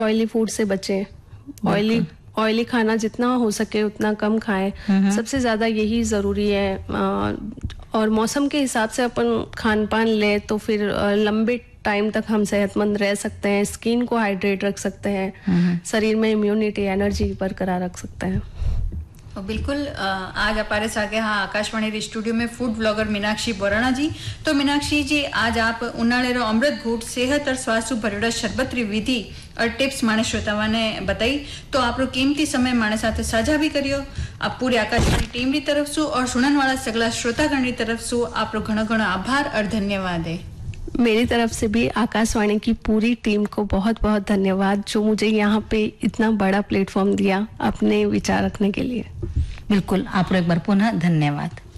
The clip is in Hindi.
ऑयली फूड से बचें। ऑयली खाना जितना हो सके उतना कम खाएं, सबसे ज़्यादा यही ज़रूरी है। और मौसम के हिसाब से अपन खान पान ले तो फिर लंबे टाइम तक हम सेहतमंद रह सकते हैं, स्किन को हाइड्रेट रख सकते हैं, शरीर में इम्यूनिटी एनर्जी बरकरार रख सकते हैं। बिल्कुल। आज हमारे साथ हाँ आकाशवाणी स्टूडियो में फूड ब्लॉगर मीनाक्षी बोराणा जी। तो मीनाक्षी जी, आज आप उन्हाळे रो अमृत घूट सेहत और स्वास्थ्य भरेड़ा शरबत री विधि और टिप्स माने श्रोतावा ने बताई। तो आपरो कीमती समय माने साथे साझा भी करियो। आप पूरी आकाशवाणी टीम री तरफ सु और सुनन वाला सगला श्रोतागण री तरफ सु आपरो घणो घणो आभार और धन्यवाद है। मेरी तरफ से भी आकाशवाणी की पूरी टीम को बहुत बहुत धन्यवाद, जो मुझे यहाँ पे इतना बड़ा प्लेटफॉर्म दिया अपने विचार रखने के लिए। बिल्कुल, आपको एक बार पुनः धन्यवाद।